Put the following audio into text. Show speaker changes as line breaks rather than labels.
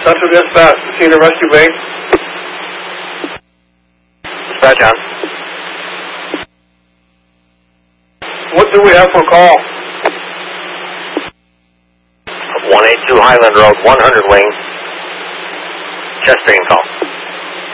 Central Dispatch, Cedar Rescue Base.
Dispatch on.
What do we have for a call?
182 Highland Road, 100 wing. Chest pain call.